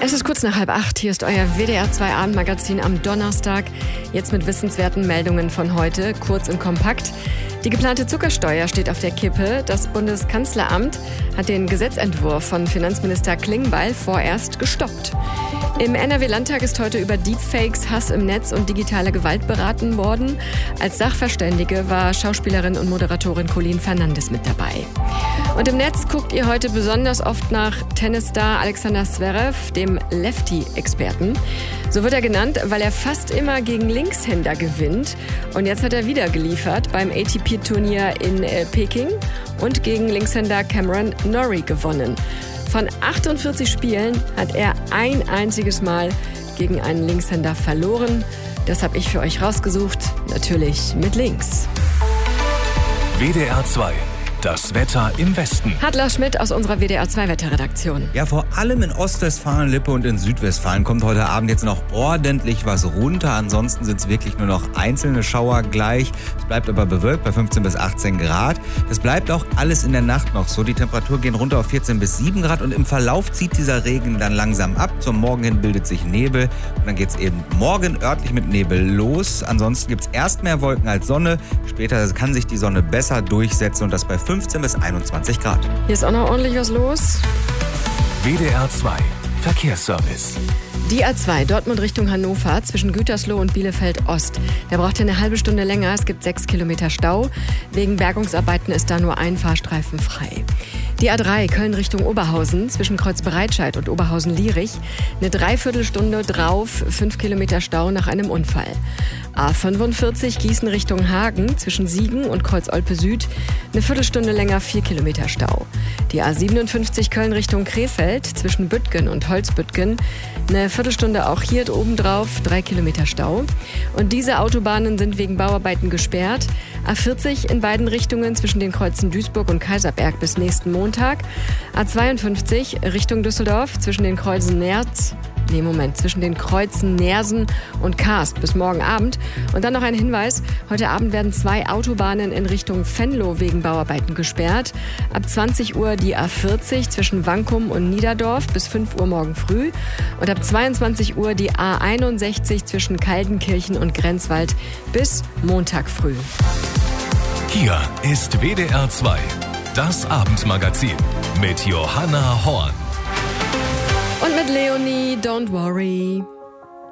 Es ist kurz nach 7:30. Hier ist euer WDR 2 Abendmagazin am Donnerstag. Jetzt mit wissenswerten Meldungen von heute, kurz und kompakt. Die geplante Zuckersteuer steht auf der Kippe. Das Bundeskanzleramt hat den Gesetzentwurf von Finanzminister Klingbeil vorerst gestoppt. Im NRW-Landtag ist heute über Deepfakes, Hass im Netz und digitale Gewalt beraten worden. Als Sachverständige war Schauspielerin und Moderatorin Colleen Fernandes mit dabei. Und im Netz guckt ihr heute besonders oft nach Tennisstar Alexander Zverev, dem Lefty-Experten. So wird er genannt, weil er fast immer gegen Linkshänder gewinnt. Und jetzt hat er wieder geliefert beim ATP-Turnier in Peking und gegen Linkshänder Cameron Norrie gewonnen. Von 48 Spielen hat er ein einziges Mal gegen einen Linkshänder verloren. Das habe ich für euch rausgesucht, natürlich mit links. WDR 2. Das Wetter im Westen. Hat Lars Schmidt aus unserer WDR 2 Wetterredaktion. Ja, vor allem in Ostwestfalen, Lippe und in Südwestfalen kommt heute Abend jetzt noch ordentlich was runter. Ansonsten sind es wirklich nur noch einzelne Schauer gleich. Es bleibt aber bewölkt bei 15 bis 18 Grad. Das bleibt auch alles in der Nacht noch so. Die Temperaturen gehen runter auf 14 bis 7 Grad und im Verlauf zieht dieser Regen dann langsam ab. Zum Morgen hin bildet sich Nebel und dann geht es eben morgen örtlich mit Nebel los. Ansonsten gibt es erst mehr Wolken als Sonne. Später kann sich die Sonne besser durchsetzen und das bei 15 bis 21 Grad. Hier ist auch noch ordentlich was los. WDR 2 Verkehrsservice. Die A2 Dortmund Richtung Hannover zwischen Gütersloh und Bielefeld Ost. Da braucht ihr eine halbe Stunde länger. Es gibt 6 Kilometer Stau. Wegen Bergungsarbeiten ist da nur ein Fahrstreifen frei. Die A3 Köln Richtung Oberhausen zwischen Kreuzbereitscheid und Oberhausen-Lierich. Eine Dreiviertelstunde drauf, 5 Kilometer Stau nach einem Unfall. A45 Gießen Richtung Hagen zwischen Siegen und Kreuz-Olpe Süd. Eine Viertelstunde länger, 4 Kilometer Stau. Die A57 Köln Richtung Krefeld zwischen Büttgen und Holzbüttgen. Eine Viertelstunde auch hier obendrauf, 3 Kilometer Stau. Und diese Autobahnen sind wegen Bauarbeiten gesperrt. A40 in beiden Richtungen zwischen den Kreuzen Duisburg und Kaiserberg bis nächsten Montag. A52 Richtung Düsseldorf zwischen den Kreuzen Nersen und Karst bis morgen Abend. Und dann noch ein Hinweis. Heute Abend werden 2 Autobahnen in Richtung Venlo wegen Bauarbeiten gesperrt. Ab 20 Uhr die A40 zwischen Wankum und Niederdorf bis 5 Uhr morgen früh. Und ab 22 Uhr die A61 zwischen Kaldenkirchen und Grenzwald bis Montag früh. Hier ist WDR 2. Das Abendmagazin mit Johanna Horn. Und mit Leonie, Don't Worry.